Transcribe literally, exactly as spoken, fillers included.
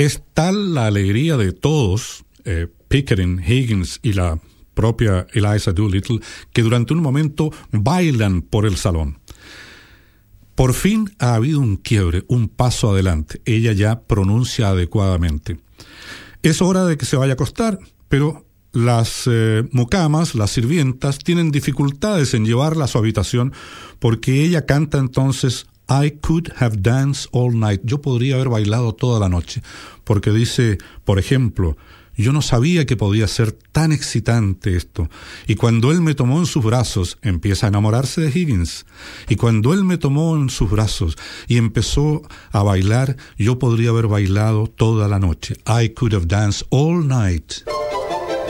Es tal la alegría de todos, eh, Pickering, Higgins y la propia Eliza Doolittle, que durante un momento bailan por el salón. Por fin ha habido un quiebre, un paso adelante. Ella ya pronuncia adecuadamente. Es hora de que se vaya a acostar, pero las eh, mucamas, las sirvientas, tienen dificultades en llevarla a su habitación porque ella canta entonces I could have danced all night. Yo podría haber bailado toda la noche. Porque dice, por ejemplo, yo no sabía que podía ser tan excitante esto. Y cuando él me tomó en sus brazos, empieza a enamorarse de Higgins. Y cuando él me tomó en sus brazos y empezó a bailar, yo podría haber bailado toda la noche. I could have danced all night.